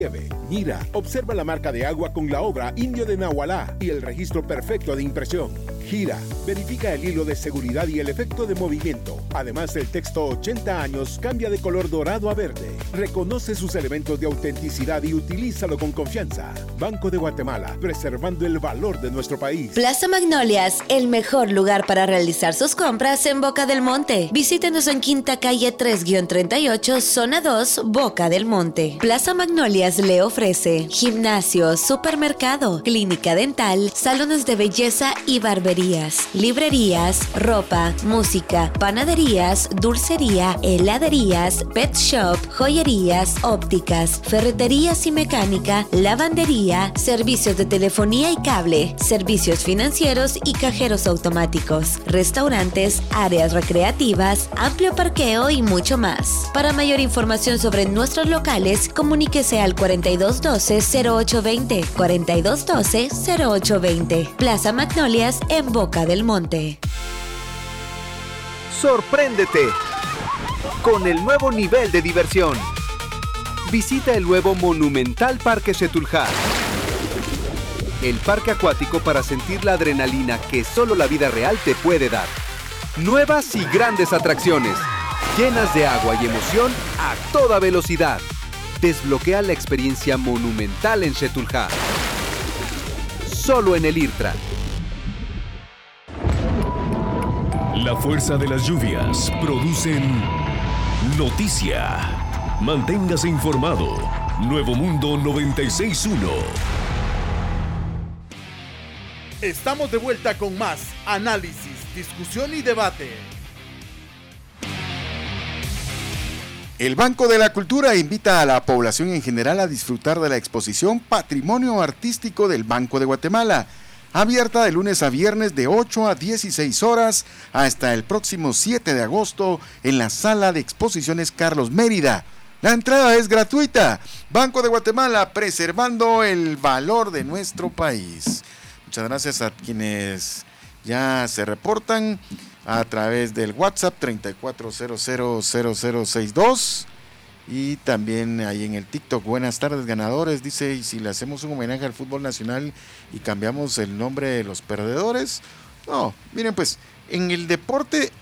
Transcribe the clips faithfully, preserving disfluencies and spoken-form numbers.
Mira, observa la marca de agua con la obra Indio de Nahualá y el registro perfecto de impresión. Gira, verifica el hilo de seguridad y el efecto de movimiento. Además, el texto ochenta años cambia de color dorado a verde. Reconoce sus elementos de autenticidad y utilízalo con confianza. Banco de Guatemala, preservando el valor de nuestro país. Plaza Magnolias, el mejor lugar para realizar sus compras en Boca del Monte. Visítenos en Quinta Calle tres treinta y ocho, Zona dos, Boca del Monte. Plaza Magnolias le ofrece gimnasio, supermercado, clínica dental, salones de belleza y barberías, librerías, ropa, música, panaderías, dulcería, heladerías, pet shop, joyerías, ópticas, ferreterías y mecánica, lavandería, servicios de telefonía y cable, servicios financieros y cajeros automáticos, restaurantes, áreas recreativas, amplio parqueo y mucho más. Para mayor información sobre nuestros locales, comuníquese al cuarenta y dos doce, cero ocho veinte, cuarenta y dos doce, cero ocho veinte. Plaza Magnolias en Boca del Monte. Sorpréndete con el nuevo nivel de diversión. Visita el nuevo Monumental Parque Xetulhá, el parque acuático para sentir la adrenalina que solo la vida real te puede dar. Nuevas y grandes atracciones, llenas de agua y emoción a toda velocidad. Desbloquea la experiencia monumental en Xetulhá. Solo en el IRTRA. La fuerza de las lluvias producen noticia. Manténgase informado. Nuevo Mundo noventa y seis punto uno. Estamos de vuelta con más análisis, discusión y debate. El Banco de la Cultura invita a la población en general a disfrutar de la exposición Patrimonio Artístico del Banco de Guatemala, abierta de lunes a viernes de ocho a dieciséis horas hasta el próximo siete de agosto en la Sala de Exposiciones Carlos Mérida. La entrada es gratuita. Banco de Guatemala, preservando el valor de nuestro país. Muchas gracias a quienes ya se reportan a través del WhatsApp treinta y cuatro cero cero cero cero sesenta y dos y también ahí en el TikTok. Buenas tardes, ganadores. Dice, ¿y si le hacemos un homenaje al fútbol nacional y cambiamos el nombre de los perdedores? No, miren pues, en el deporte,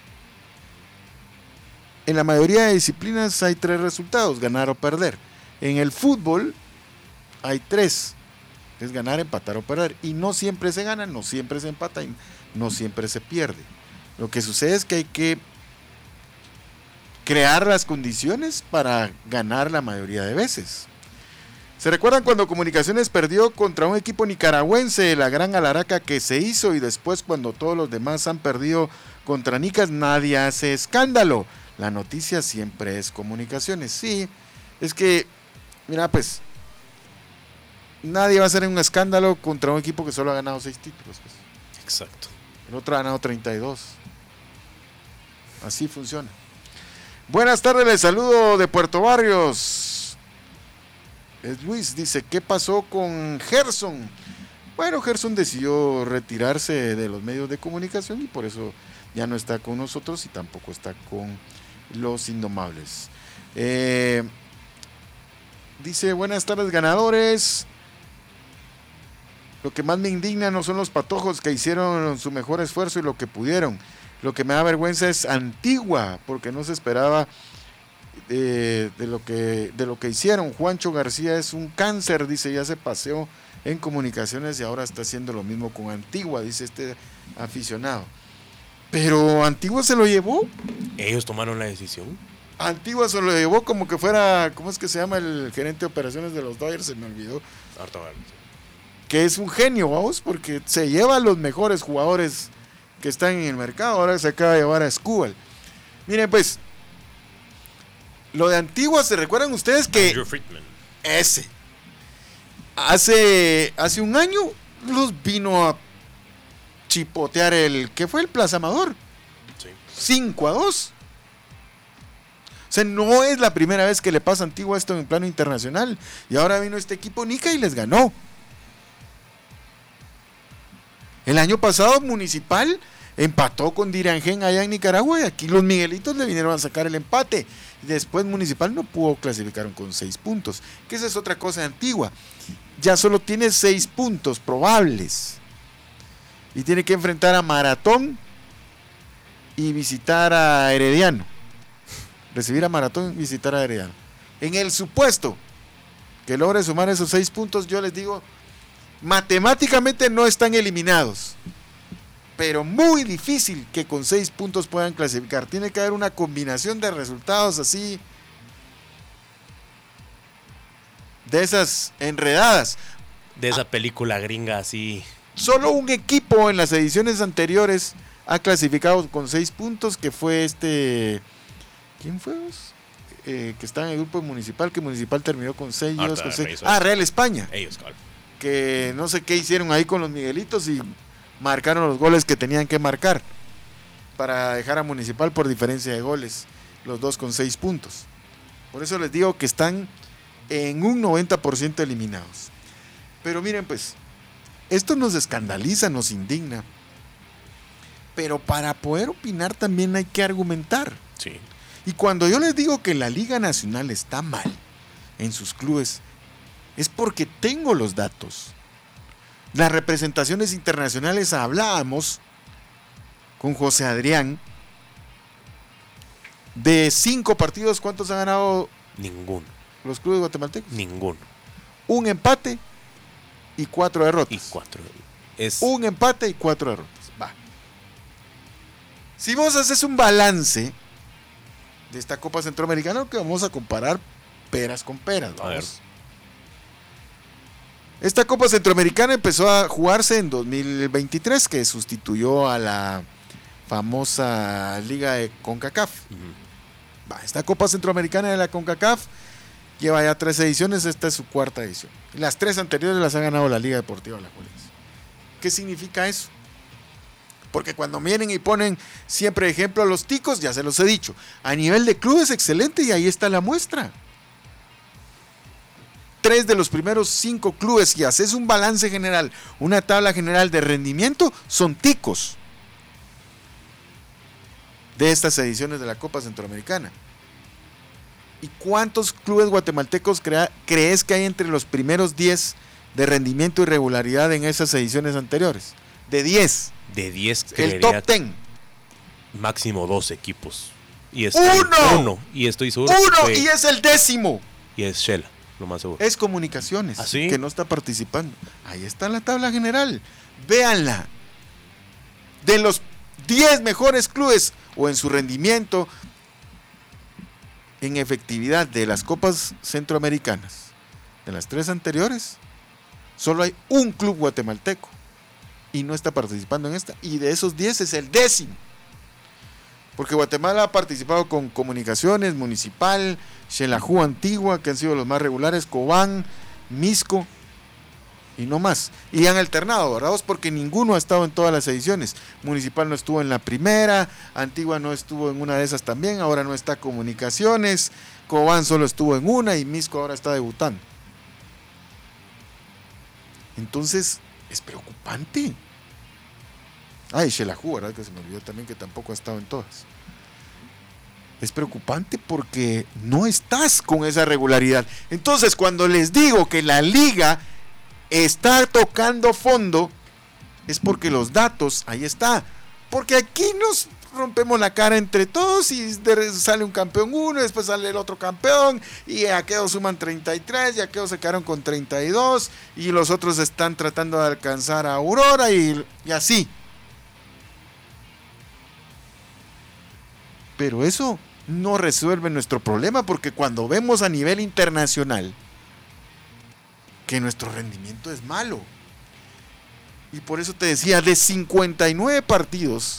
en la mayoría de disciplinas hay tres resultados, ganar o perder. En el fútbol hay tres, es ganar, empatar o perder, y no siempre se gana, no siempre se empata y no siempre se pierde. Lo que sucede es que hay que crear las condiciones para ganar la mayoría de veces. ¿Se recuerdan cuando Comunicaciones perdió contra un equipo nicaragüense, la gran alaraca que se hizo, y después cuando todos los demás han perdido contra Nicas, nadie hace escándalo? La noticia siempre es Comunicaciones. Sí, es que, mira pues, nadie va a hacer un escándalo contra un equipo que solo ha ganado seis títulos. Pues. Exacto. El otro ha ganado treinta y dos. Así funciona. Buenas tardes, les saludo de Puerto Barrios. Es Luis, dice, ¿qué pasó con Gerson? Bueno, Gerson decidió retirarse de los medios de comunicación y por eso ya no está con nosotros y tampoco está con los Indomables. Eh, dice, buenas tardes, ganadores. Lo que más me indigna no son los patojos que hicieron su mejor esfuerzo y lo que pudieron. Lo que me da vergüenza es Antigua, porque no se esperaba eh, de, lo que, de lo que hicieron. Juancho García es un cáncer, dice, ya se paseó en Comunicaciones y ahora está haciendo lo mismo con Antigua, dice este aficionado. Pero Antigua se lo llevó. Ellos tomaron la decisión. Antigua se lo llevó como que fuera, ¿cómo es que se llama el gerente de operaciones de los Dodgers? Se me olvidó. Artagal. Que es un genio, vamos, porque se lleva a los mejores jugadores que están en el mercado. Ahora se acaba de llevar a Escúbal. Miren pues, lo de Antigua, ¿se recuerdan ustedes que Andrew Friedman, ese hace, hace un año los vino a chipotear el, ¿qué fue? El Plaza Amador. sí. cinco a dos. O sea, no es la primera vez que le pasa a Antigua esto en el plano internacional. Y ahora vino este equipo Nica y les ganó. El año pasado Municipal empató con Dirangén allá en Nicaragua y aquí los Miguelitos le vinieron a sacar el empate. Después Municipal no pudo clasificar con seis puntos, que esa es otra cosa antigua. Ya solo tiene seis puntos probables. Y tiene que enfrentar a Maratón y visitar a Herediano. Recibir a Maratón y visitar a Herediano. En el supuesto que logre sumar esos seis puntos, yo les digo, matemáticamente no están eliminados. Pero muy difícil que con seis puntos puedan clasificar. Tiene que haber una combinación de resultados así, de esas enredadas. De esa película gringa así. Solo un equipo en las ediciones anteriores ha clasificado con seis puntos, que fue este... ¿Quién fue? Eh, que está en el grupo Municipal, que Municipal terminó con seis. Ah, con seis. Real Ah, Real España. Ellos, claro. Que no sé qué hicieron ahí con los Miguelitos y marcaron los goles que tenían que marcar para dejar a Municipal por diferencia de goles, los dos con seis puntos. Por eso les digo que están en un noventa por ciento eliminados. Pero miren pues, esto nos escandaliza, nos indigna, pero para poder opinar también hay que argumentar. Sí. Y cuando yo les digo que la Liga Nacional está mal en sus clubes, es porque tengo los datos. Las representaciones internacionales, hablábamos con José Adrián de cinco partidos. ¿Cuántos han ganado Ninguno. los clubes guatemaltecos? Ninguno. Un empate y cuatro derrotas. Y cuatro. Es... Un empate y cuatro derrotas. Va. Si vos haces un balance de esta Copa Centroamericana, que vamos a comparar peras con peras, vamos. A ver. Esta Copa Centroamericana empezó a jugarse en dos mil veintitrés, que sustituyó a la famosa Liga de CONCACAF. Uh-huh. Va, esta Copa Centroamericana de la CONCACAF lleva ya tres ediciones, esta es su cuarta edición. Las tres anteriores las ha ganado la Liga Deportiva Alajuelense. ¿Qué significa eso? Porque cuando vienen y ponen siempre ejemplo a los ticos, ya se los he dicho, a nivel de club es excelente y ahí está la muestra. Tres de los primeros cinco clubes, y haces un balance general, una tabla general de rendimiento, son ticos de estas ediciones de la Copa Centroamericana. ¿Y cuántos clubes guatemaltecos crea, crees que hay entre los primeros diez de rendimiento y regularidad en esas ediciones anteriores? De diez. De diez, el top diez. Máximo dos equipos. Y estoy, ¡Uno! Uno. Y estoy seguro. ¡Uno! Que Y es el décimo. Y es Shela, lo más seguro. Es Comunicaciones, ¿Ah, sí? que no está participando. Ahí está la tabla general. Véanla. De los diez mejores clubes, o en su rendimiento, en efectividad de las copas centroamericanas, de las tres anteriores, solo hay un club guatemalteco y no está participando en esta, y de esos diez es el décimo, porque Guatemala ha participado con Comunicaciones, Municipal, Xelajú, Antigua, que han sido los más regulares, Cobán, Misco y no más, y han alternado, ¿verdad? Porque ninguno ha estado en todas las ediciones. Municipal no estuvo en la primera, Antigua no estuvo en una de esas también, ahora no está Comunicaciones, Cobán solo estuvo en una y Misco ahora está debutando. Entonces es preocupante. Ay, Xelajú, ¿verdad? Que se me olvidó también que tampoco ha estado en todas. Es preocupante porque no estás con esa regularidad. Entonces, cuando les digo que la liga está tocando fondo, es porque los datos, ahí está. Porque aquí nos rompemos la cara entre todos y sale un campeón uno, después sale el otro campeón, y aquellos suman treinta y tres, y aquellos se quedaron con treinta y dos, y los otros están tratando de alcanzar a Aurora, y, y así. Pero eso no resuelve nuestro problema, porque cuando vemos a nivel internacional que nuestro rendimiento es malo, y por eso te decía, de cincuenta y nueve partidos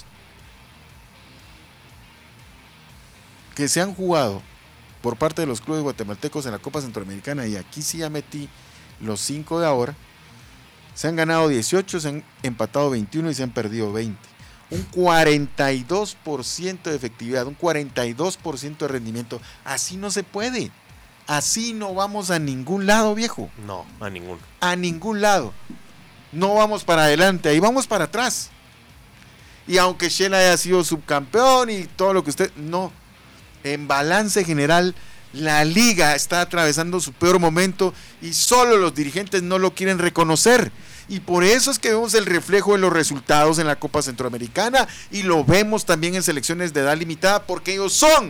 que se han jugado por parte de los clubes guatemaltecos en la Copa Centroamericana, y aquí sí ya metí los cinco de ahora, se han ganado dieciocho, se han empatado veintiuno y se han perdido veinte. Un cuarenta y dos por ciento de efectividad, un cuarenta y dos por ciento de rendimiento. Así no se puede. Así no vamos a ningún lado, viejo. No, a ninguno. A ningún lado. No vamos para adelante, ahí vamos para atrás. Y aunque Shela haya sido subcampeón y todo lo que usted... No. en balance general, la liga está atravesando su peor momento y solo los dirigentes no lo quieren reconocer. Y por eso es que vemos el reflejo de los resultados en la Copa Centroamericana y lo vemos también en selecciones de edad limitada, porque ellos son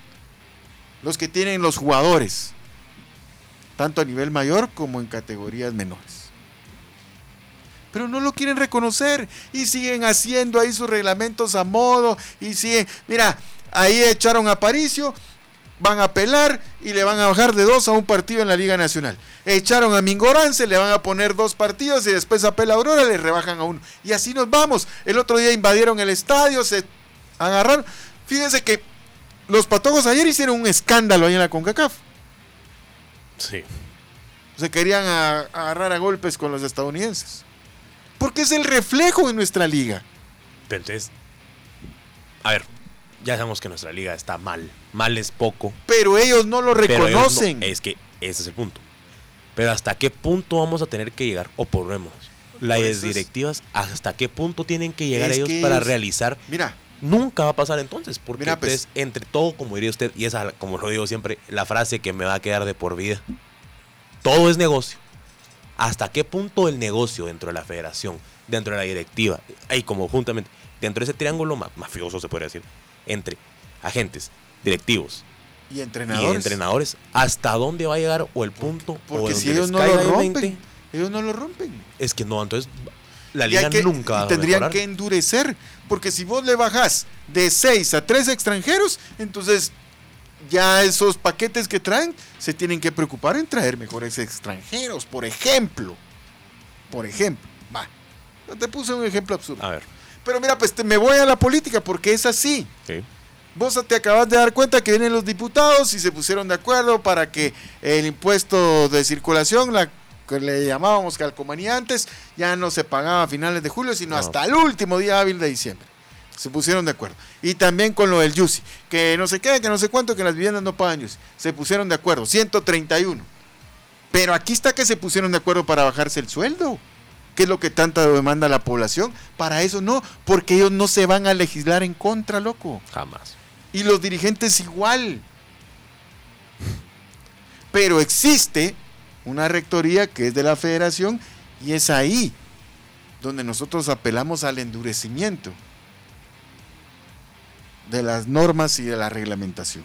los que tienen los jugadores, tanto a nivel mayor como en categorías menores. Pero no lo quieren reconocer y siguen haciendo ahí sus reglamentos a modo y siguen, mira, ahí echaron a Aparicio, van a apelar y le van a bajar de dos a un partido en la Liga Nacional. Echaron a Mingorance, le van a poner dos partidos y después apela a Aurora, le rebajan a uno. Y así nos vamos. El otro día invadieron el estadio, se agarraron. Fíjense que los patojos ayer hicieron un escándalo ahí en la CONCACAF. Sí. Se querían a, a agarrar a golpes con los estadounidenses. Porque es el reflejo de nuestra liga. Pero entonces, a ver, ya sabemos que nuestra liga está mal. Mal es poco. Pero ellos no lo reconocen. No, es que ese es el punto. Pero ¿hasta qué punto vamos a tener que llegar? O por lo menos, las pues directivas, ¿hasta qué punto tienen que llegar ellos para ellos, realizar? Mira. Nunca va a pasar entonces. Porque mira, pues, entonces, entre todo, como diría usted, y esa, como lo digo siempre, la frase que me va a quedar de por vida. Todo es negocio. ¿Hasta qué punto el negocio dentro de la federación, dentro de la directiva, y como juntamente, dentro de ese triángulo ma- mafioso, se podría decir, entre agentes, directivos y entrenadores, y entrenadores, ¿hasta dónde va a llegar o el punto? Porque o si ellos no lo rompen, ellos no lo rompen. Es que no, entonces la liga que, nunca va a tendrían mejorar. que endurecer, porque si vos le bajás de seis a tres extranjeros, entonces ya esos paquetes que traen se tienen que preocupar en traer mejores extranjeros, por ejemplo. Por ejemplo, va. Te puse un ejemplo absurdo. A ver. Pero mira, pues te, me voy a la política porque es así. Sí. Vos te acabas de dar cuenta que vienen los diputados y se pusieron de acuerdo para que el impuesto de circulación, la que le llamábamos calcomanía antes, ya no se pagaba a finales de julio, sino no. hasta el último día hábil de diciembre. Se pusieron de acuerdo. Y también con lo del Y U S I, que no sé qué, que no sé cuánto, que las viviendas no pagan Y U S I. Se pusieron de acuerdo, ciento treinta y uno. Pero aquí está que se pusieron de acuerdo para bajarse el sueldo. ¿Qué es lo que tanta demanda la población? Para eso no, porque ellos no se van a legislar en contra, loco. Jamás. Y los dirigentes igual. Pero existe una rectoría que es de la federación y es ahí donde nosotros apelamos al endurecimiento de las normas y de la reglamentación.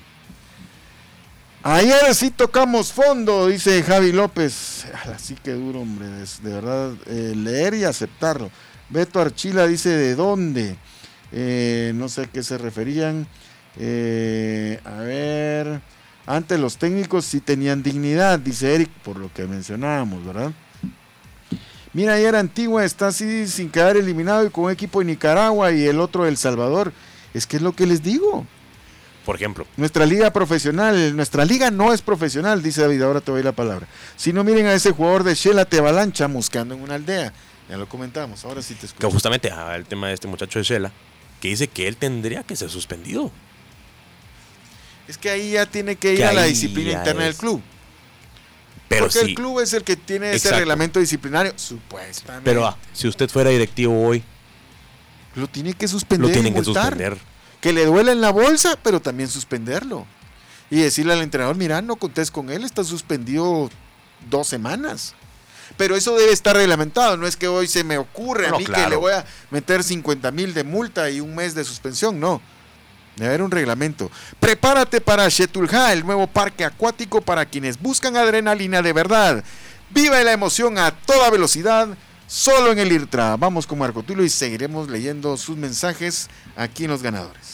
Ayer sí tocamos fondo, dice Javi López. Así que duro, hombre, de, de verdad, eh, leer y aceptarlo. Beto Archila dice, ¿de dónde? Eh, no sé a qué se referían. Eh, a ver, antes los técnicos sí tenían dignidad, dice Eric, por lo que mencionábamos, ¿verdad? Mira, ayer Antigua está así sin quedar eliminado y con un equipo de Nicaragua y el otro de El Salvador. Es que es lo que les digo. Por ejemplo. Nuestra liga profesional, nuestra liga no es profesional, dice David, ahora te doy la palabra. Si no, miren a ese jugador de Shela Tebalancha buscando en una aldea. Ya lo comentamos, ahora sí te escucho. Que justamente ah, el tema de este muchacho de Shela, que dice que él tendría que ser suspendido. Es que ahí ya tiene que ir que a la disciplina interna es. del club. Pero Porque sí, el club es el que tiene exacto. ese reglamento disciplinario, supuestamente. Pero ah, si usted fuera directivo hoy, lo tiene que suspender. Lo tienen y multar. que suspender. Que le duele en la bolsa, pero también suspenderlo. Y decirle al entrenador, mira, no contés con él, está suspendido dos semanas. Pero eso debe estar reglamentado, no es que hoy se me ocurre no, a mí claro. que le voy a meter cincuenta mil de multa y un mes de suspensión, no. Debe haber un reglamento. Prepárate para Xetulja, el nuevo parque acuático para quienes buscan adrenalina de verdad. Viva la emoción a toda velocidad, solo en el IRTRA. Vamos con Marco Tulio y seguiremos leyendo sus mensajes aquí en Los Ganadores.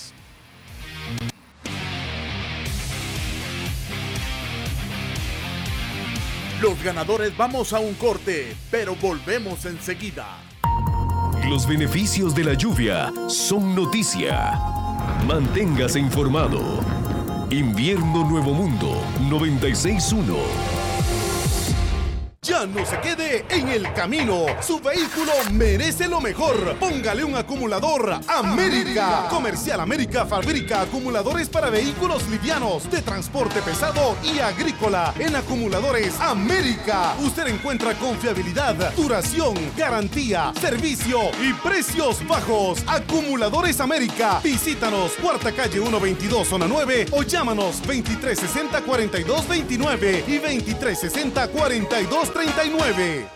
Los Ganadores vamos a un corte, pero volvemos enseguida. Los beneficios de la lluvia son noticia. Manténgase informado. Invierno Nuevo Mundo noventa y seis punto uno. Ya no se quede en el camino. Su vehículo merece lo mejor. Póngale un acumulador América. Comercial América fabrica acumuladores para vehículos livianos, de transporte pesado y agrícola. En Acumuladores América usted encuentra confiabilidad, duración, garantía, servicio y precios bajos. Acumuladores América. Visítanos, Cuarta Calle ciento veintidós, Zona nueve, o llámanos veintitrés sesenta, cuarenta y dos veintinueve y veintitrés sesenta, cuarenta y dos treinta y nueve.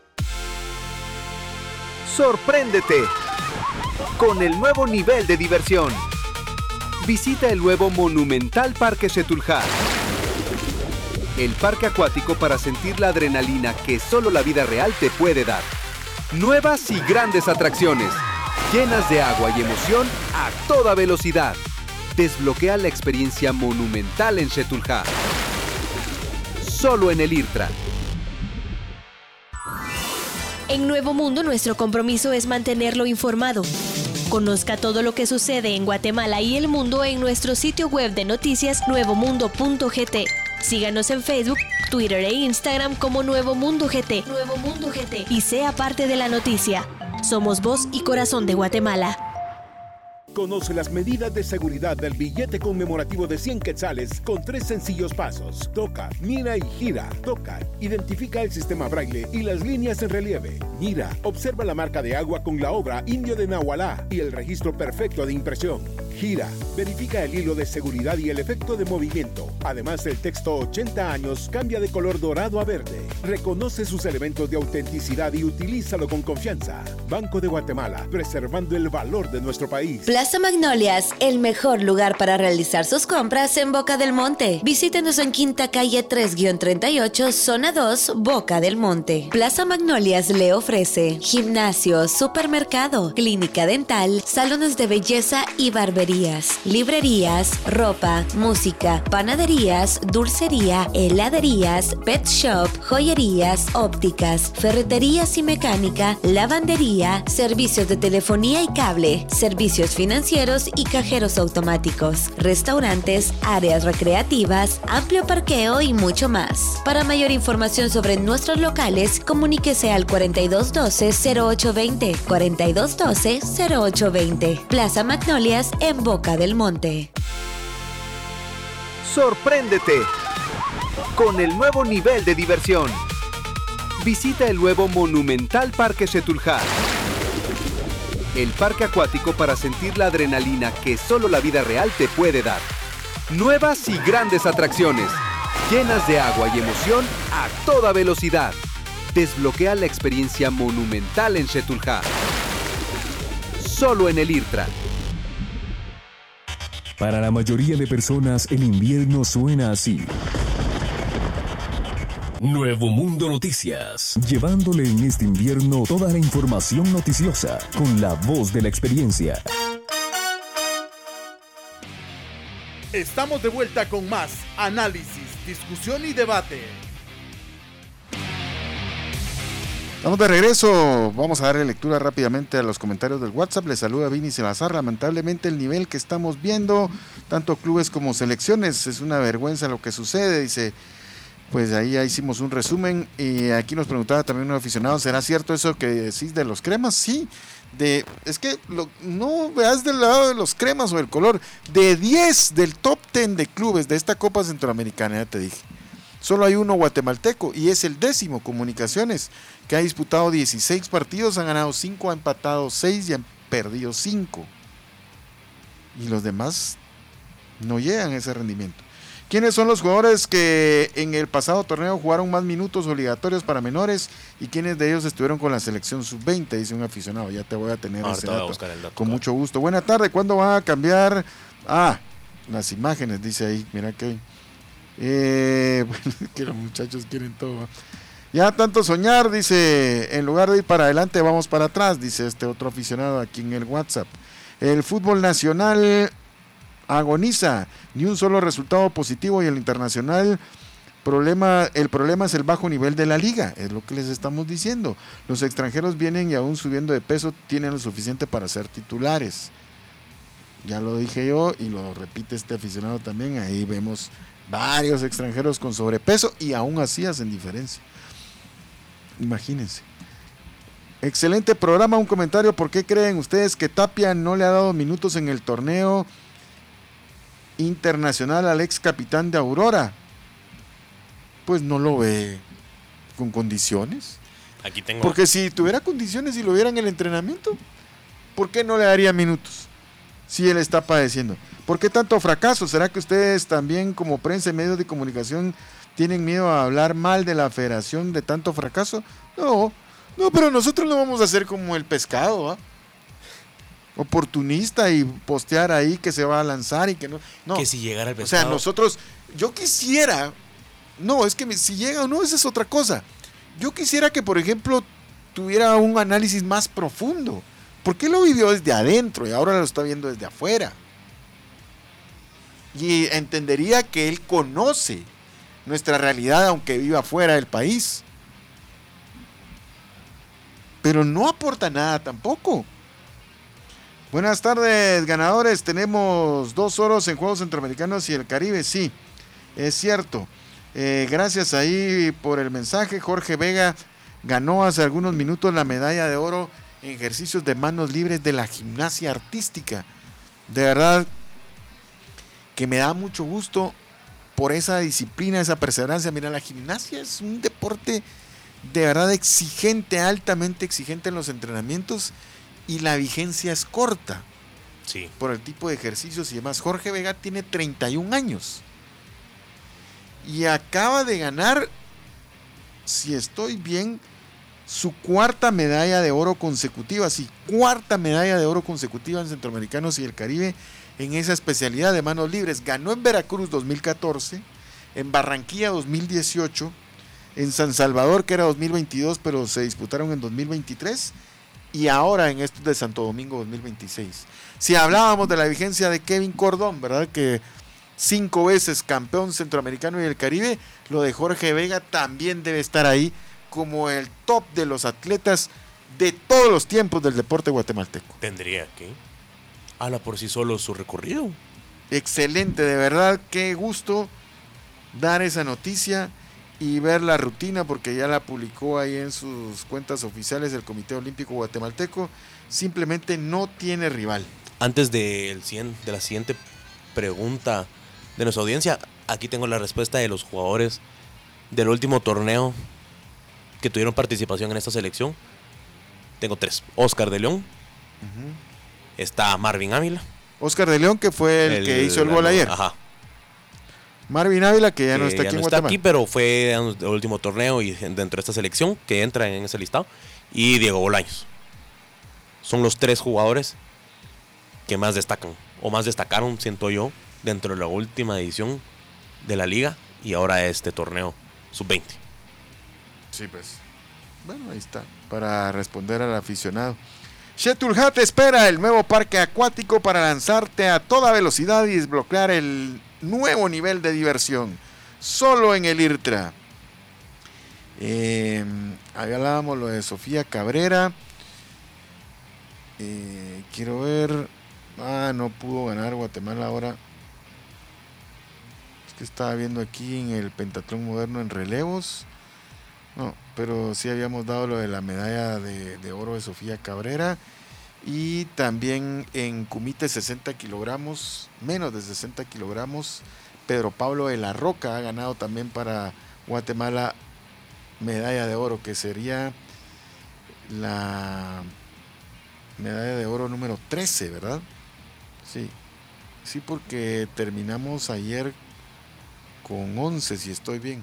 Sorpréndete con el nuevo nivel de diversión. Visita el nuevo Monumental Parque Cetuljar. El parque acuático para sentir la adrenalina que solo la vida real te puede dar. Nuevas y grandes atracciones, llenas de agua y emoción a toda velocidad. Desbloquea la experiencia monumental en Cetuljar. Solo en el IRTRA. En Nuevo Mundo, nuestro compromiso es mantenerlo informado. Conozca todo lo que sucede en Guatemala y el mundo en nuestro sitio web de noticias nuevo mundo punto g t. Síganos en Facebook, Twitter e Instagram como Nuevo Mundo G T. Nuevo Mundo G T. Y sea parte de la noticia. Somos voz y corazón de Guatemala. Conoce las medidas de seguridad del billete conmemorativo de cien quetzales con tres sencillos pasos. Toca, mira y gira. Toca, identifica el sistema braille y las líneas en relieve. Mira, observa la marca de agua con la obra Indio de Nahualá y el registro perfecto de impresión. Gira, verifica el hilo de seguridad y el efecto de movimiento. Además, el texto ochenta años cambia de color dorado a verde. Reconoce sus elementos de autenticidad y utilízalo con confianza. Banco de Guatemala, preservando el valor de nuestro país. Plaza Magnolias, el mejor lugar para realizar sus compras en Boca del Monte. Visítenos en Quinta Calle tres guión treinta y ocho, Zona dos, Boca del Monte. Plaza Magnolias le ofrece gimnasio, supermercado, clínica dental, salones de belleza y barberías, librerías, ropa, música, panaderías, dulcería, heladerías, pet shop, joyerías, ópticas, ferreterías y mecánica, lavandería, servicios de telefonía y cable, servicios financieros y cajeros automáticos, restaurantes, áreas recreativas, amplio parqueo y mucho más. Para mayor información sobre nuestros locales, comuníquese al cuarenta y dos doce, cero ocho veinte, cuarenta y dos doce, cero ocho veinte. Plaza Magnolias en Boca del Monte. Sorpréndete con el nuevo nivel de diversión. Visita el nuevo Monumental Parque Cetuljar. El parque acuático para sentir la adrenalina que solo la vida real te puede dar. Nuevas y grandes atracciones, llenas de agua y emoción a toda velocidad. Desbloquea la experiencia monumental en Cetuljar. Solo en el IRTRA. Para la mayoría de personas, el invierno suena así. Nuevo Mundo Noticias, llevándole en este invierno toda la información noticiosa con la voz de la experiencia. Estamos de vuelta con más análisis, discusión y debate. Estamos de regreso. Vamos a darle lectura rápidamente a los comentarios del WhatsApp. Les saluda Vini Salazar. Lamentablemente el nivel que estamos viendo, tanto clubes como selecciones, es una vergüenza lo que sucede, dice. Pues ahí ya hicimos un resumen y aquí nos preguntaba también un aficionado, ¿será cierto eso que decís de los cremas? Sí, de, es que lo, no veas del lado de los cremas o del color, de diez del top diez de clubes de esta Copa Centroamericana, ya te dije, solo hay uno guatemalteco y es el décimo, Comunicaciones, que ha disputado dieciséis partidos, han ganado cinco, ha empatado seis y han perdido cinco. Y los demás no llegan a ese rendimiento. ¿Quiénes son los jugadores que en el pasado torneo jugaron más minutos obligatorios para menores y quiénes de ellos estuvieron con la selección sub veinte? Dice un aficionado, ya te voy a tener ese dato, dato con mucho gusto. Buena tarde, ¿cuándo va a cambiar? Ah, las imágenes, dice ahí, mira que eh, bueno, que los muchachos quieren todo. Ya tanto soñar, dice, en lugar de ir para adelante vamos para atrás, dice este otro aficionado aquí en el WhatsApp. El fútbol nacional agoniza, ni un solo resultado positivo y el internacional, problema, el problema es el bajo nivel de la liga, es lo que les estamos diciendo. Los extranjeros vienen y aún subiendo de peso tienen lo suficiente para ser titulares. Ya lo dije yo y lo repite este aficionado también, ahí vemos varios extranjeros con sobrepeso y aún así hacen diferencia. Imagínense. Excelente programa, un comentario. ¿Por qué creen ustedes que Tapia no le ha dado minutos en el torneo internacional al ex capitán de Aurora? Pues no lo ve con condiciones. Aquí tengo. Porque si tuviera condiciones y lo viera en el entrenamiento, ¿por qué no le daría minutos? Si él está padeciendo. ¿Por qué tanto fracaso? ¿Será que ustedes también como prensa y medios de comunicación tienen miedo a hablar mal de la federación de tanto fracaso? No, no, pero nosotros no vamos a ser como el pescado, ¿eh? Oportunista y postear ahí que se va a lanzar y que no. no. Que si llegara el pescado. O sea, nosotros, yo quisiera, no, es que me, si llega o no, esa es otra cosa. Yo quisiera que, por ejemplo, tuviera un análisis más profundo. ¿Por qué lo vivió desde adentro y ahora lo está viendo desde afuera? Y entendería que él conoce nuestra realidad aunque viva fuera del país. Pero no aporta nada tampoco. Buenas tardes, ganadores. Tenemos dos oros en Juegos Centroamericanos y el Caribe. Sí, es cierto. Eh, gracias ahí por el mensaje. Jorge Vega ganó hace algunos minutos la medalla de oro en ejercicios de manos libres de la gimnasia artística. De verdad que me da mucho gusto por esa disciplina, esa perseverancia. Mira, la gimnasia es un deporte de verdad exigente, altamente exigente en los entrenamientos, y la vigencia es corta. Sí. Por el tipo de ejercicios y demás. Jorge Vega tiene treinta y un años y acaba de ganar, si estoy bien, su cuarta medalla de oro consecutiva. Sí, cuarta medalla de oro consecutiva en Centroamericanos y el Caribe en esa especialidad de manos libres. Ganó en Veracruz dos mil catorce, en Barranquilla dos mil dieciocho, en San Salvador, que era dos mil veintidós, pero se disputaron en dos mil veintitrés, y ahora en estos de Santo Domingo dos mil veintiséis. Si hablábamos de la vigencia de Kevin Cordón, ¿verdad? Que cinco veces campeón centroamericano y del Caribe, lo de Jorge Vega también debe estar ahí como el top de los atletas de todos los tiempos del deporte guatemalteco. Tendría que habla por sí solo su recorrido. Excelente, de verdad, qué gusto dar esa noticia y ver la rutina, porque ya la publicó ahí en sus cuentas oficiales el Comité Olímpico Guatemalteco. Simplemente no tiene rival. Antes de, el cien, de la siguiente pregunta de nuestra audiencia, aquí tengo la respuesta de los jugadores del último torneo que tuvieron participación en esta selección. Tengo tres. Oscar de León. Uh-huh. Está Marvin Ávila. Oscar de León, que fue el, el que hizo el gol ayer. Ajá. Marvin Ávila, que ya que no está ya aquí no en está Guatemala. aquí, pero fue en el último torneo y dentro de esta selección que entra en ese listado. Y Diego Bolaños. Son los tres jugadores que más destacan, o más destacaron, siento yo, dentro de la última edición de la liga y ahora este torneo sub veinte. Sí, pues. Bueno, ahí está, para responder al aficionado. Shetulhat espera el nuevo parque acuático para lanzarte a toda velocidad y desbloquear el nuevo nivel de diversión. Solo en el IRTRA. Eh, ahí hablábamos lo de Sofía Cabrera. Eh, quiero ver. Ah, no pudo ganar Guatemala ahora. Es que estaba viendo aquí en el pentatlón moderno en relevos. No, pero sí habíamos dado lo de la medalla de, de oro de Sofía Cabrera. Y también en Kumite sesenta kilogramos, menos de sesenta kilogramos, Pedro Pablo de la Roca ha ganado también para Guatemala medalla de oro, que sería la medalla de oro número trece, ¿verdad? Sí, sí, porque terminamos ayer con once, si estoy bien.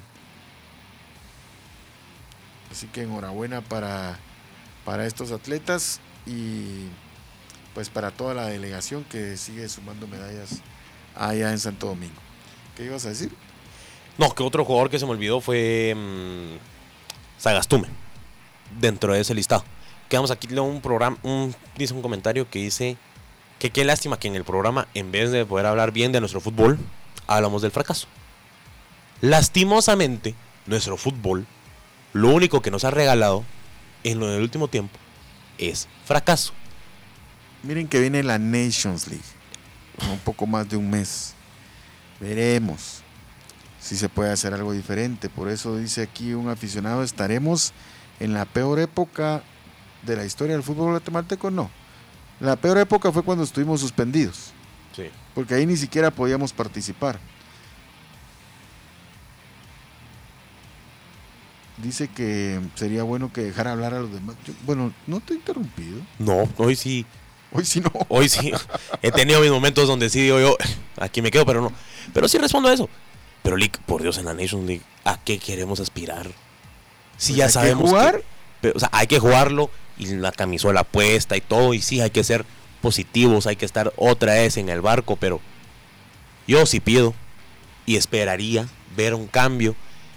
Así que enhorabuena para, para estos atletas y pues para toda la delegación que sigue sumando medallas allá en Santo Domingo. ¿Qué ibas a decir? No, que otro jugador que se me olvidó fue mmm, Sagastume, dentro de ese listado. Quedamos aquí un programa, un, dice un comentario que dice que qué lástima que en el programa, en vez de poder hablar bien de nuestro fútbol, hablamos del fracaso. Lastimosamente, nuestro fútbol, lo único que nos ha regalado en lo del último tiempo es fracaso. Miren que viene la Nations League, un poco más de un mes. Veremos si se puede hacer algo diferente. Por eso dice aquí un aficionado, estaremos en la peor época de la historia del fútbol guatemalteco, no. La peor época fue cuando estuvimos suspendidos. Sí. Porque ahí ni siquiera podíamos participar. Dice que sería bueno que dejara hablar a los demás. Yo, bueno, no te he interrumpido. No, hoy sí. Hoy sí no. Hoy sí. He tenido mis momentos donde sí digo yo, aquí me quedo, pero no. Pero sí respondo a eso. Pero, Lick, por Dios, en la Nations League, ¿a qué queremos aspirar? Si Pues ya hay que sabemos jugar. que- pero, o sea, hay que jugarlo y la camisola puesta y todo. Y sí, hay que ser positivos, hay que estar otra vez en el barco. Pero yo sí pido y esperaría ver un cambio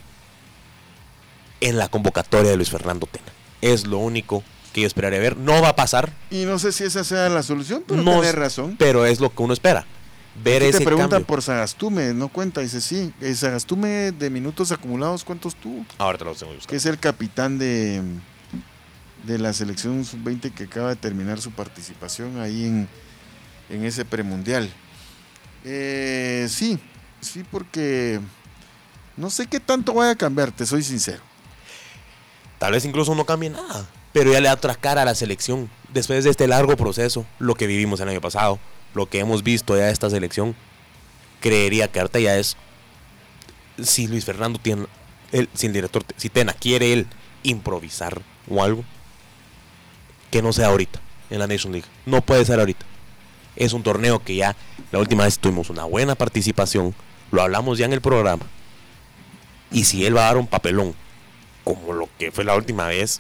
en la convocatoria de Luis Fernando Tena. Es lo único que yo esperaría ver. No va a pasar, Y no sé si esa sea la solución, pero No tenés s- razón. pero es lo que uno espera. Ver Aquí ese te preguntan cambio. por Sagastume, no cuenta, dice sí. Eh, Sagastume de minutos acumulados, ¿cuántos tuvo? Ahora te lo tengo que Que buscar. es el capitán de, de la selección sub veinte que acaba de terminar su participación ahí en, en ese premundial. Eh, sí, sí, porque no sé qué tanto vaya a cambiar, te soy sincero. Tal vez incluso no cambie nada, pero ya le da otra cara a la selección. Después de este largo proceso, lo que vivimos el año pasado, lo que hemos visto ya de esta selección, creería que ahorita ya es, si Luis Fernando tiene, él, si el director, si Tena quiere él improvisar o algo, que no sea ahorita, en la Nation League. No puede ser ahorita. Es un torneo que ya, la última vez tuvimos una buena participación, lo hablamos ya en el programa, y si él va a dar un papelón, como lo que fue la última vez,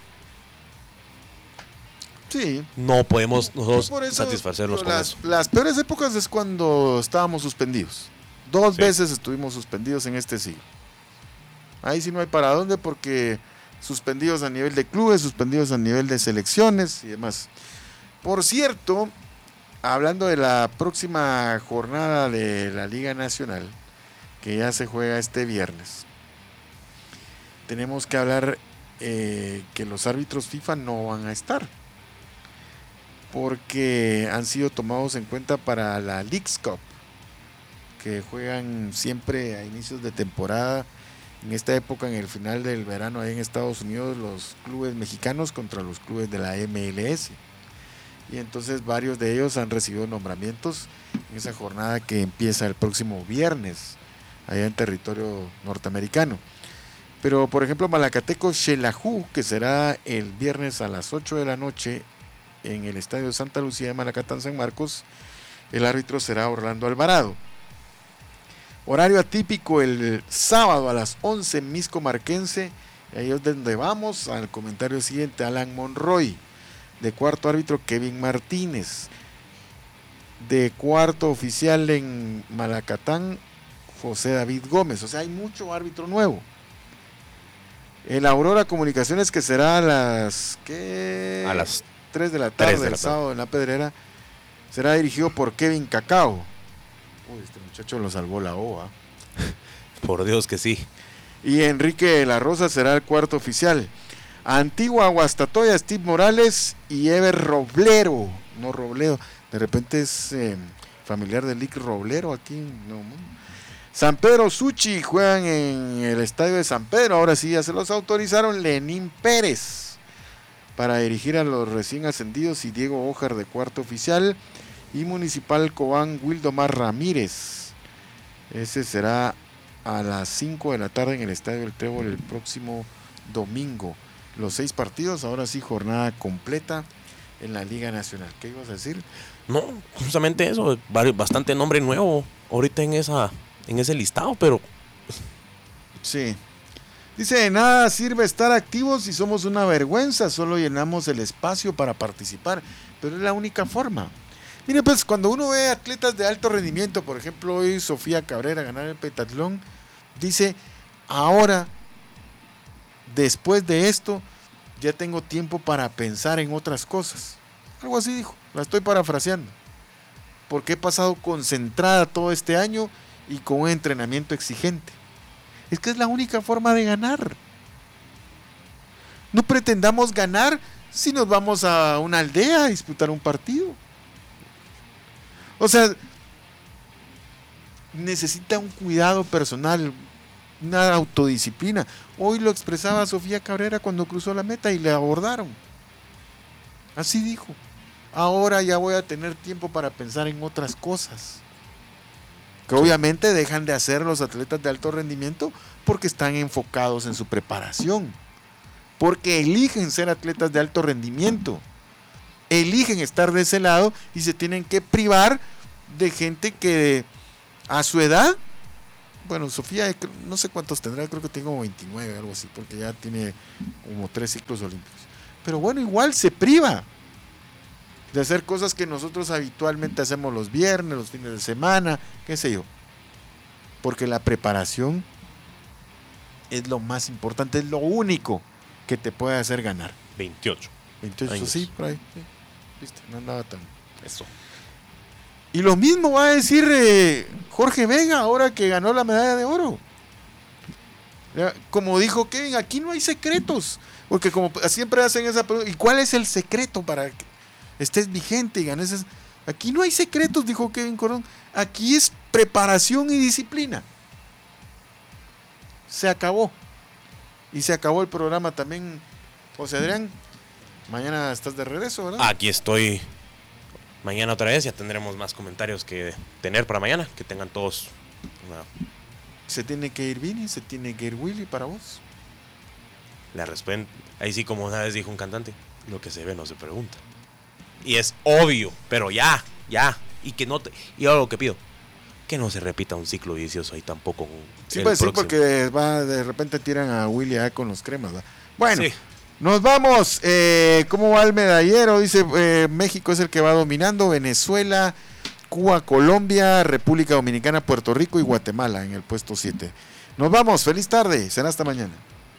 Sí. no podemos nosotros Por eso, satisfacernos digo, con las, eso. las peores épocas es cuando estábamos suspendidos. Dos Sí. veces estuvimos suspendidos en este siglo. Ahí sí no hay para dónde porque suspendidos a nivel de clubes, suspendidos a nivel de selecciones y demás. Por cierto, hablando de la próxima jornada de la Liga Nacional, que ya se juega este viernes, tenemos que hablar eh, que los árbitros FIFA no van a estar, porque han sido tomados en cuenta para la Leagues Cup, que juegan siempre a inicios de temporada, en esta época, en el final del verano, ahí en Estados Unidos, los clubes mexicanos contra los clubes de la M L S. Y entonces varios de ellos han recibido nombramientos en esa jornada que empieza el próximo viernes, allá en territorio norteamericano. Pero, por ejemplo, Malacateco Xelajú, que será el viernes a las ocho de la noche en el Estadio Santa Lucía de Malacatán, San Marcos, el árbitro será Orlando Alvarado. Horario atípico el sábado a las once, Misco Marquense. Ahí es donde vamos al comentario siguiente, Alan Monroy. De cuarto árbitro, Kevin Martínez. De cuarto oficial en Malacatán, José David Gómez. O sea, hay mucho árbitro nuevo. El Aurora Comunicaciones, que será a las, ¿qué? A las tres de la tarde tres de el la tarde. sábado en La Pedrera, será dirigido por Kevin Cacao. Uy, este muchacho lo salvó la O A. Por Dios que sí. Y Enrique de la Rosa será el cuarto oficial. Antigua Guastatoya, Steve Morales y Ever Roblero. No Robledo. De repente es eh, familiar de Lick Roblero aquí. No, no. San Pedro Suchi juegan en el estadio de San Pedro. Ahora sí ya se los autorizaron. Lenín Pérez para dirigir a los recién ascendidos y Diego Ojar de cuarto oficial. Y Municipal Cobán, Wildomar Ramírez. Ese será a las cinco de la tarde en el Estadio del Trébol el próximo domingo. Los seis partidos, ahora sí, jornada completa en la Liga Nacional. ¿Qué ibas a decir? No, justamente eso, vari- bastante nombre nuevo ahorita en esa en ese listado, pero Sí. Dice, de nada sirve estar activos si somos una vergüenza, solo llenamos el espacio para participar, pero es la única forma. Mire, pues cuando uno ve atletas de alto rendimiento, por ejemplo, hoy Sofía Cabrera ganar el pentatlón, dice, ahora, después de esto, ya tengo tiempo para pensar en otras cosas. Algo así dijo, la estoy parafraseando. Porque he pasado concentrada todo este año y con un entrenamiento exigente. Es que es la única forma de ganar. No pretendamos ganar si nos vamos a una aldea a disputar un partido. O sea, necesita un cuidado personal. una autodisciplina. Hoy lo expresaba Sofía Cabrera cuando cruzó la meta y le abordaron. Así dijo. Ahora ya voy a tener tiempo para pensar en otras cosas. Que obviamente dejan de hacer los atletas de alto rendimiento porque están enfocados en su preparación. Porque eligen ser atletas de alto rendimiento. Eligen estar de ese lado y se tienen que privar de gente que a su edad, bueno, Sofía no sé cuántos tendrá, creo que tiene como veintinueve, algo así, porque ya tiene como tres ciclos olímpicos. Pero bueno, igual se priva de hacer cosas que nosotros habitualmente hacemos los viernes, los fines de semana, qué sé yo. Porque la preparación es lo más importante, es lo único que te puede hacer ganar. veintiocho. veintiocho, años. sí, por ahí. Sí. Viste, no andaba tan... Eso. Y lo mismo va a decir eh, Jorge Vega ahora que ganó la medalla de oro. Ya, como dijo Kevin, aquí no hay secretos. Porque como siempre hacen esa pregunta, ¿y cuál es el secreto para que estés vigente y ganes? Es... Aquí no hay secretos, dijo Kevin Corón. Aquí es preparación y disciplina. Se acabó. Y se acabó el programa también. José Adrián, mañana estás de regreso, ¿verdad? Aquí estoy mañana otra vez. Ya tendremos más comentarios que tener para mañana. Que tengan todos una... Se tiene que ir Vini, se tiene que ir Willy para vos. La respuesta, ahí sí, como una vez dijo un cantante, lo que se ve no se pregunta. Y es obvio, pero ya, ya. Y que no te, y ahora lo que pido, que no se repita un ciclo vicioso ahí tampoco. Sí, pues sí, porque va, de repente tiran a Willy A con los cremas, ¿verdad? Bueno, sí. Nos vamos. Eh, ¿Cómo va el medallero? Dice, eh, México es el que va dominando, Venezuela, Cuba, Colombia, República Dominicana, Puerto Rico y Guatemala en el puesto siete. Nos vamos, feliz tarde, será hasta mañana.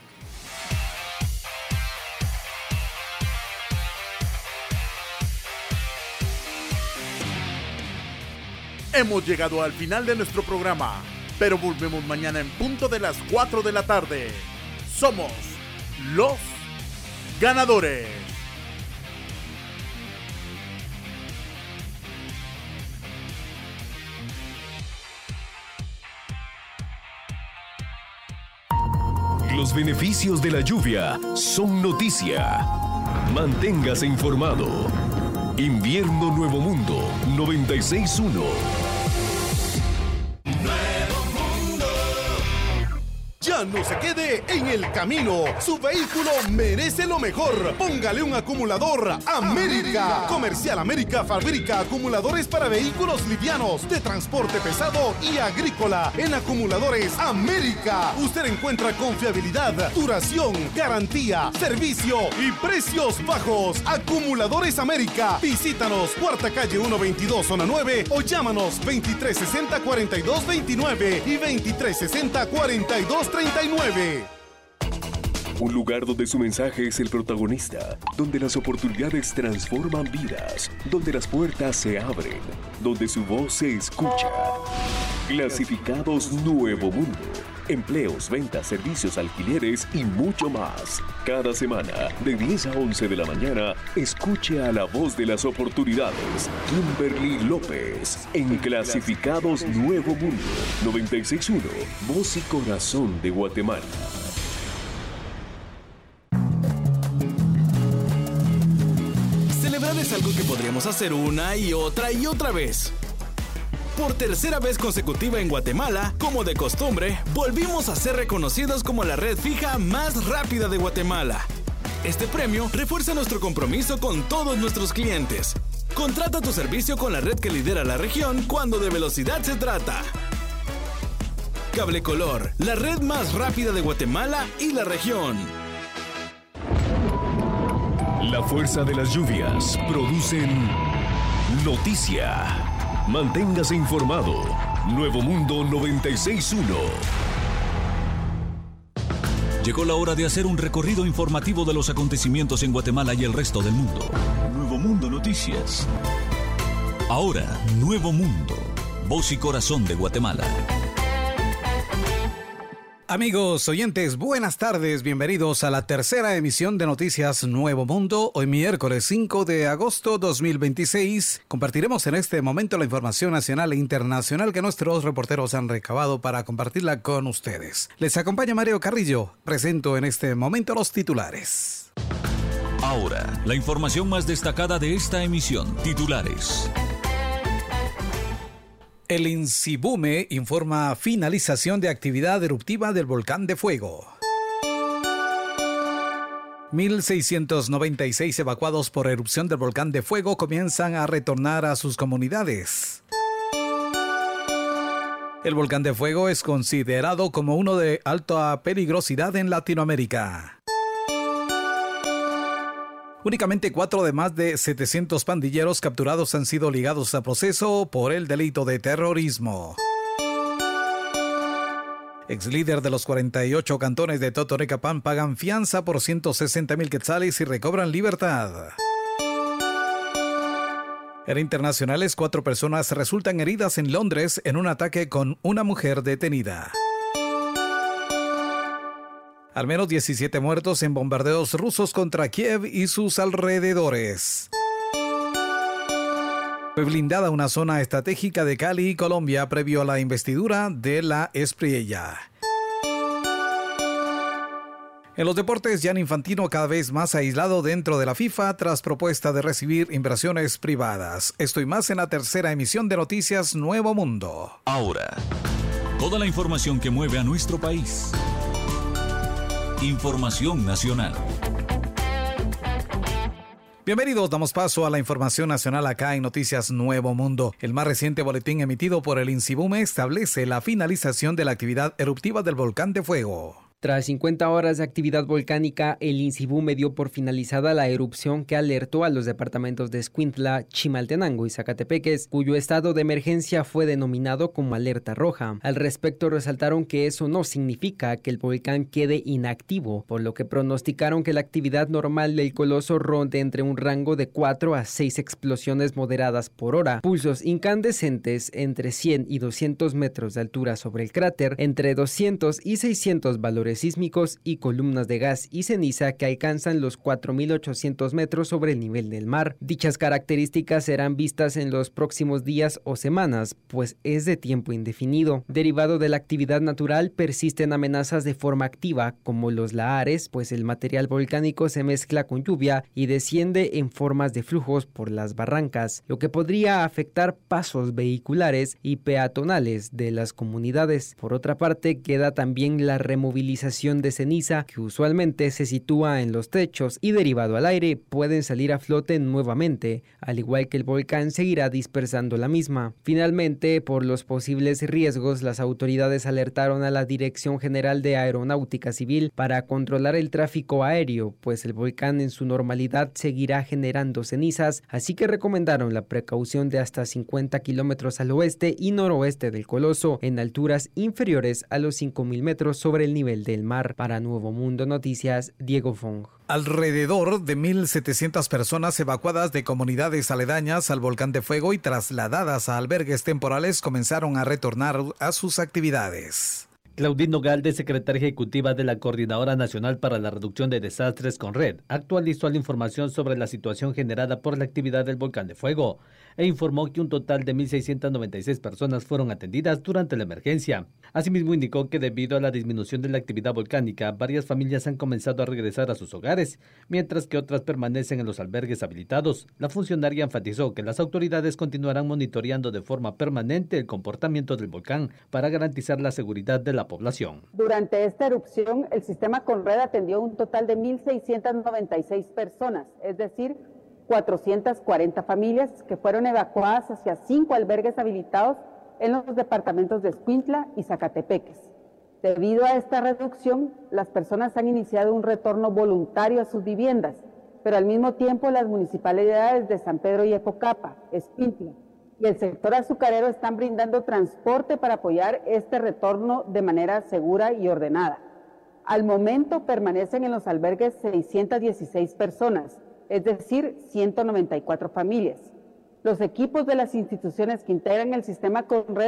Hemos llegado al final de nuestro programa, pero volvemos mañana en punto de las cuatro de la tarde. Somos los ganadores. Los beneficios de la lluvia son noticia. Manténgase informado. Invierno Nuevo Mundo noventa y seis punto uno. Ya no se quede en el camino. Su vehículo merece lo mejor. Póngale un acumulador América. Comercial América fabrica acumuladores para vehículos livianos, de transporte pesado y agrícola. En Acumuladores América usted encuentra confiabilidad, duración, garantía, servicio y precios bajos. Acumuladores América. Visítanos, Cuarta Calle ciento veintidós, Zona nueve, o llámanos veintitrés sesenta, cuarenta y dos veintinueve y veintitrés sesenta, cuarenta y dos treinta y nueve. Un lugar donde su mensaje es el protagonista, donde las oportunidades transforman vidas, donde las puertas se abren, donde su voz se escucha. Clasificados Nuevo Mundo. Empleos, ventas, servicios, alquileres y mucho más. Cada semana, de diez a once de la mañana, escuche a la voz de las oportunidades, Kimberly López, en Clasificados Nuevo Mundo noventa y seis punto uno, voz y corazón de Guatemala. Celebrar es algo que podríamos hacer una y otra y otra vez. Por tercera vez consecutiva en Guatemala, como de costumbre, volvimos a ser reconocidos como la red fija más rápida de Guatemala. Este premio refuerza nuestro compromiso con todos nuestros clientes. Contrata tu servicio con la red que lidera la región cuando de velocidad se trata. Cable Color, la red más rápida de Guatemala y la región. La fuerza de las lluvias producen noticia. Manténgase informado. Nuevo Mundo noventa y seis punto uno. Llegó la hora de hacer un recorrido informativo de los acontecimientos en Guatemala y el resto del mundo. Nuevo Mundo Noticias. Ahora, Nuevo Mundo, voz y corazón de Guatemala. Amigos oyentes, buenas tardes, bienvenidos a la tercera emisión de Noticias Nuevo Mundo. Hoy miércoles cinco de agosto dos mil veintiséis compartiremos en este momento la información nacional e internacional que nuestros reporteros han recabado para compartirla con ustedes. Les acompaña Mario Carrillo, presento en este momento los titulares. Ahora, la información más destacada de esta emisión, titulares. El INSIBUME informa finalización de actividad eruptiva del volcán de fuego. mil seiscientos noventa y seis evacuados por erupción del volcán de fuego comienzan a retornar a sus comunidades. El volcán de fuego es considerado como uno de alta peligrosidad en Latinoamérica. Únicamente cuatro de más de setecientos pandilleros capturados han sido ligados a proceso por el delito de terrorismo. Ex líder de los cuarenta y ocho cantones de Totonicapán pagan fianza por ciento sesenta mil quetzales y recobran libertad. En internacionales, cuatro personas resultan heridas en Londres en un ataque con una mujer detenida. Al menos diecisiete muertos en bombardeos rusos contra Kiev y sus alrededores. Fue blindada una zona estratégica de Cali, Colombia, previo a la investidura de la Espriella. En los deportes, Gianni Infantino cada vez más aislado dentro de la FIFA tras propuesta de recibir inversiones privadas. Esto y más en la tercera emisión de Noticias Nuevo Mundo. Ahora, toda la información que mueve a nuestro país. Información nacional. Bienvenidos, damos paso a la información nacional acá en Noticias Nuevo Mundo. El más reciente boletín emitido por el INSIBUME establece la finalización de la actividad eruptiva del volcán de fuego. Tras cincuenta horas de actividad volcánica, el INSIBUME dio por finalizada la erupción que alertó a los departamentos de Escuintla, Chimaltenango y Zacatepeques, cuyo estado de emergencia fue denominado como alerta roja. Al respecto, resaltaron que eso no significa que el volcán quede inactivo, por lo que pronosticaron que la actividad normal del coloso ronde entre un rango de cuatro a seis explosiones moderadas por hora, pulsos incandescentes entre cien y doscientos metros de altura sobre el cráter, entre doscientos y seiscientos valores sísmicos y columnas de gas y ceniza que alcanzan los cuatro mil ochocientos metros sobre el nivel del mar. Dichas características serán vistas en los próximos días o semanas, pues es de tiempo indefinido. Derivado de la actividad natural, persisten amenazas de forma activa, como los lahares, pues el material volcánico se mezcla con lluvia y desciende en formas de flujos por las barrancas, lo que podría afectar pasos vehiculares y peatonales de las comunidades. Por otra parte, queda también la removilización de ceniza, que usualmente se sitúa en los techos y derivado al aire pueden salir a flote nuevamente, al igual que el volcán seguirá dispersando la misma. Finalmente, por los posibles riesgos, las autoridades alertaron a la Dirección General de Aeronáutica Civil para controlar el tráfico aéreo, pues el volcán en su normalidad seguirá generando cenizas, así que recomendaron la precaución de hasta cincuenta kilómetros al oeste y noroeste del coloso, en alturas inferiores a los cinco mil metros sobre el nivel del mar. Para Nuevo Mundo Noticias, Diego Fong. Alrededor de mil setecientas personas evacuadas de comunidades aledañas al volcán de fuego y trasladadas a albergues temporales comenzaron a retornar a sus actividades. Claudine Galde, secretaria ejecutiva de la Coordinadora Nacional para la Reducción de Desastres CONRED, actualizó la información sobre la situación generada por la actividad del volcán de fuego e informó que un total de mil seiscientas noventa y seis personas fueron atendidas durante la emergencia. Asimismo, indicó que debido a la disminución de la actividad volcánica, varias familias han comenzado a regresar a sus hogares, mientras que otras permanecen en los albergues habilitados. La funcionaria enfatizó que las autoridades continuarán monitoreando de forma permanente el comportamiento del volcán para garantizar la seguridad de la población. Durante esta erupción, el sistema CONRED atendió un total de mil seiscientas noventa y seis personas, es decir, cuatrocientas cuarenta familias que fueron evacuadas hacia cinco albergues habilitados en los departamentos de Escuintla y Zacatepeques. Debido a esta reducción, las personas han iniciado un retorno voluntario a sus viviendas, pero al mismo tiempo las municipalidades de San Pedro y Ecocapa, Escuintla y el sector azucarero están brindando transporte para apoyar este retorno de manera segura y ordenada. Al momento permanecen en los albergues seiscientas dieciséis personas, es decir, ciento noventa y cuatro familias. Los equipos de las instituciones que integran el sistema CONRED